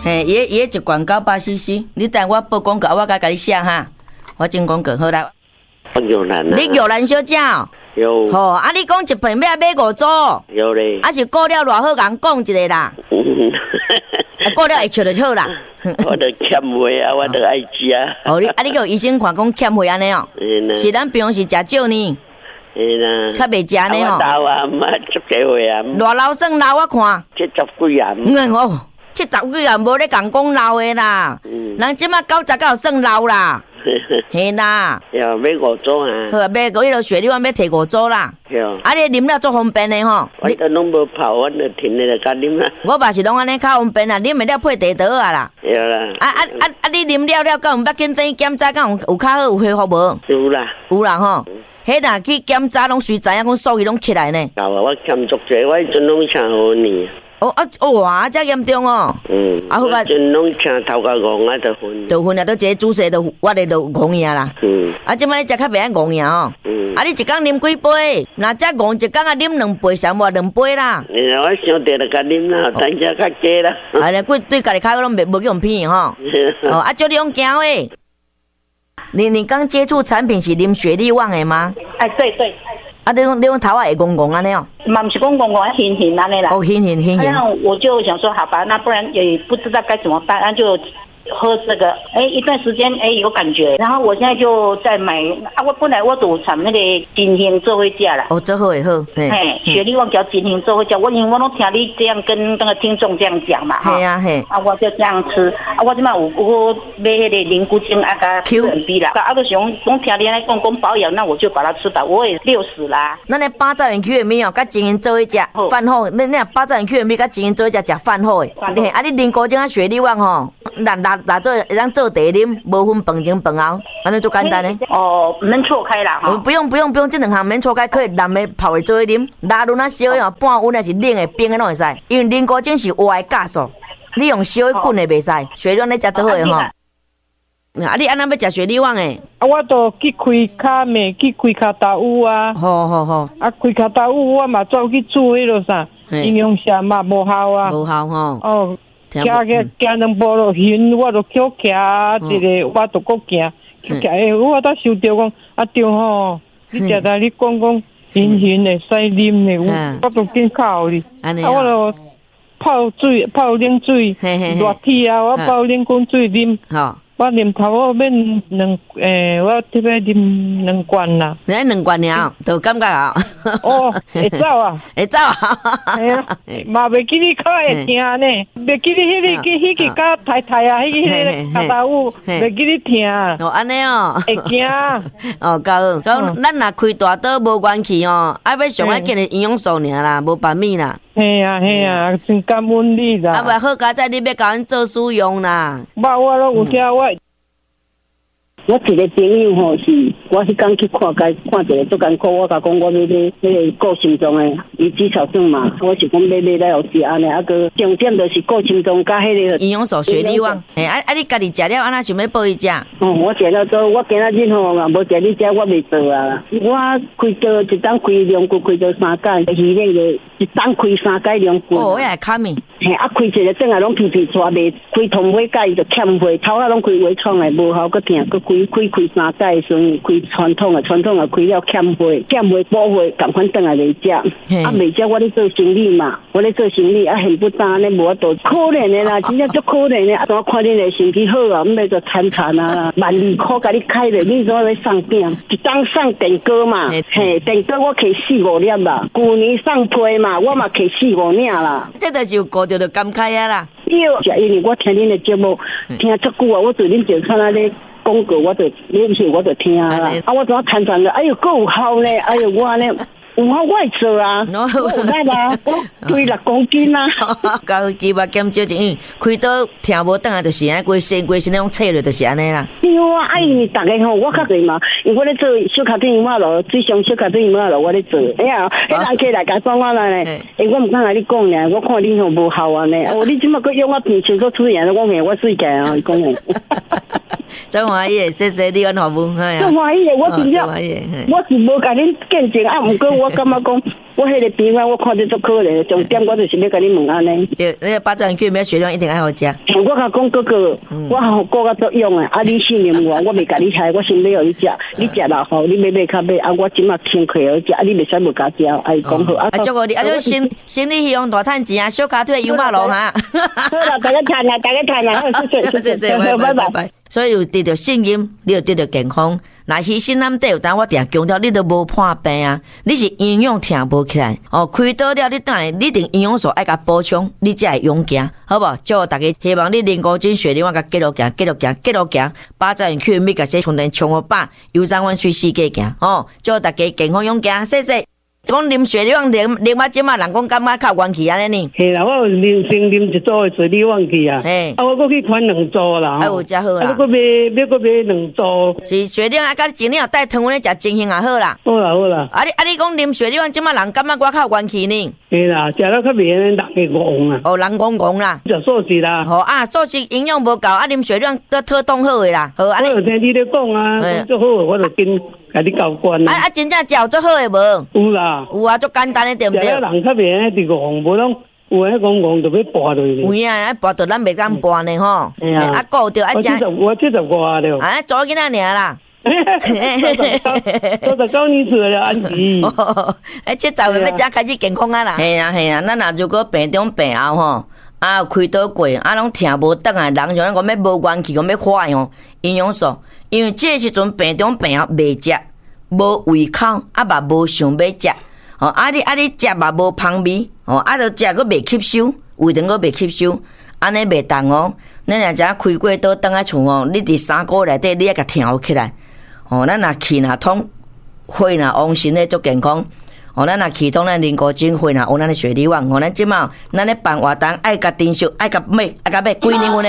嘿，伊一罐900cc，你等我报广告，我甲你写哈。我进广告好啦。 玉兰啊。 你玉兰小姐哦。 有。 吼，啊，你讲一瓶要买5组。 有咧。 啊，是过了偌好，共讲一个啦。过了会笑就好啦。 我着欠货啊，我着爱食啊。 哦，你叫医生看讲欠货安尼哦。是咱平常时食少呢。 啦。 较袂食呢吼。 老啊，嘛足几岁啊。 偌老算老我看。 70几啊。 哦，70几啊，无咧共讲老的啦。人即马90到算老啦。嘿啦。 要买5组啊。 好，买迄落雪梨湾要摕5组啦。啊，你啉了足方便的吼。 我都拢无泡，我就停咧甲啉啦。 我嘛是拢安尼较方便啦，啉了配茶倒啊啦。 对啦。 你啉了，敢有捌紧等检查，敢有较好有恢复无？ 有啦。 有啦吼。迄若去检查，拢随知影讲数据拢起来呢。 有啊，我欠足济，我迄阵拢请好年。 哇，遮严重哦。 啊，好个。阵拢请头壳戆啊，就昏。 就昏啊，都一个主食都我哋都戆赢啦。啊，即摆你食较袂爱戆赢哦。啊，你一工啉几杯？若只戆一工啊，啉2杯，上无2杯啦。 我想着就甲啉啦，等下较加啦。 啊，对家己开拢无用片吼。哦，啊，叫你用惊诶。你刚接触产品是啉雪莉旺的吗？ 哎，对。 啊，你用头会戆安尼哦？ 嘛不是戆晕安尼啦。 哦，晕。 那我就想说，好吧，那不然也不知道该怎么办，那就喝这个。一段时间有感觉，然后我现在就在买啊。我本来我都产那个金星做回家啦。 哦，做好会好。 嘿，雪莉旺叫金星做回家，因为我拢听你这样跟那个听众这样讲嘛。 嘿啊嘿。 啊，我就这样吃。啊，我即摆有买迄个灵菇精啊，加 QNB 啦。啊，就想讲听你来讲保养，那我就把它吃到，我也60啦。 咱那800元 QNB 哦，甲金星做一食饭好。你800元 QNB 甲金星做一食食饭好诶。啊，你灵菇精啊，雪莉旺吼，拿做会当做茶啉，无分饭前饭后，安尼足简单诶。 哦，免错开啦哈。 不用，这2项免错开，可以蓝的泡来做啉，拉轮啊烧的半温还是冷的冰的拢会使，因为灵菇精是活的酵素，你用烧的滚的袂使。雪莉旺咧食做好诶吼。啊，你安怎要食雪莉旺诶？ 啊，我都去开卡面，去开卡豆腐啊。 好。 啊，开卡豆腐我嘛走去煮迄落啥，营养下嘛无效啊。 无效吼。 哦。行2步就晕，我就叫行一个，我就搁行，我才想着讲啊对吼，你食在你讲晕的使啉的，我都紧靠你。啊，我就泡冷水，热天啊，我泡冷滚水啉。好。我啉头我免我特别啉2罐啦。 你2罐了，就感觉啊。 哦，会走啊， 会走啊。 系啊，嘛袂记你可会听呢，袂记你迄个甲太太啊，迄个卡达乌，袂记你听。 哦，安尼哦。 会惊。 哦，够。咱若开大刀无关系哦，要上爱紧的营养素尔啦，无白米啦。 嘿啊，真感恩你啦。 啊，袂好佳哉，你要甲阮做使用啦。 我拢有听我一个朋友吼是，我迄天去看一个足艰苦，我甲讲我要迄个顾心脏诶，伊肌少症嘛，我是讲买来有食安尼，啊个重点就是顾心脏加迄个营养素雪莉旺。你家己食了，安那想要报伊食？ 我食了做，我今仔日吼嘛无食你食，我袂做啊。我开刀一当开2骨，开刀3间，医院个一当开3间2骨。 哦，迄个卡面。 啊，开一个整下拢皮带，袂开通火解就欠火，头啊拢开微创诶，无效，搁疼，搁开3间时阵开传统诶开了欠火补火，赶快转来来食。啊，袂食我咧做生意嘛，啊，很不单咧，无法度，可怜诶啦，真正足可怜诶。啊，我看恁诶身体好啊，毋要就惨啊，12块甲你开咧，你怎要送饼？一当送电锅嘛，电锅我摕4-5粒啦，旧年送批嘛，我嘛摕4-5领啦。 这就是有顾着就感慨啊啦。 对，是因为我听恁的节目听足久啊，我对恁就看咧广告，我就听啦。啊，我怎啊参了？哎呦，够有效呢！哎呦，我呢有效我会做啊，我有力啊，我推6公斤啊。 高肌肉减少一，开刀听无转来就是安规身那种切落就是安尼啦。 对啊，因为大家吼，我较侪嘛，因为我咧做小卡丁马路，水上小卡丁马路我咧做。哎呀，迄人客来甲讲我来呢，我毋敢甲你讲呢，我看你吼无效啊呢。哦，你即马佫用我片像做出样，我我水起啊，讲诶。 真欢喜，谢谢你安服务， 真欢喜，我真正我是无甲恁见证啊，毋过我感觉讲， 我迄个病啊，我看着足可怜，重点我就是要甲你问安尼。 对，那个巴掌卷没有血量一定爱好食。 我甲讲哥哥，我好过甲作用啊！啊，你信任我，我袂甲你害，我先买互你食，你食啦吼，你买较买，啊，我即马请客好食，啊，你袂使无甲食，哎，讲好啊。 祝贺你，啊，就生理希望大趁钱啊，小卡腿油马路哈。 好啦，大家谈啦，大家谈啦，谢谢，拜拜。 所以有得到信任，你就得到健康。那牺牲咱底有当我定强调，你都无破病啊！你是营养停无起来哦，开刀了你等下你定营养素爱甲补充，你才会勇行，好不？祝大家希望你人工精血量甲继续行，继续行，继续行，把这样去每个些充电充好饱，有张阮随世界行哦！祝大家健康勇行，谢谢。讲啉血量啉啊，即马人讲感觉较元气安尼呢？ 是啦，我有啉一组的水利元气啊。嘿，啊，我搁去款2组啦。 哎，有真好啦。 我搁买2组。 是血量啊，甲前日带糖分咧食精型也好啦。 好啦好啦。 啊你讲啉血量，即马人感觉我较元气呢？ 是啦，食了较袂人会戆啊。 哦，人戆啦。 食素食啦。 好啊，素食营养无够，啊啉血量都特冻好诶啦。好， 我有听你咧讲啊，最好我就跟甲你交关啦。 啊，真正食最好诶无？ 有啦。 有啊，足简单诶，对毋对？ 人较袂安尼戆，无拢有诶戆就要跋落去。 有啊，跋到咱袂敢跋呢吼。啊，顾着啊， 我70外了。 啊，做囡仔尔啦。 39年出了安琪。 哎，70岁要才开始健康啊啦。系啊，咱若如果病中病后吼，啊开刀过，啊拢疼无倒来，人像咱讲要无元气，讲要快吼，营养素，因为这时阵病中病后袂食，无胃口，啊嘛无想要食。哦，啊你食嘛无香味，哦，啊着食佫袂吸收，胃肠佫袂吸收，安尼袂当哦。咱若只开过刀倒来厝哦，你伫3个月内底你要甲调起来，哦，咱若气若通，血若旺身咧足健康，哦，咱若气通咱人工精血若旺咱的血力旺，哦，咱即马咱咧办活动爱甲珍惜，爱甲买，几年份咧。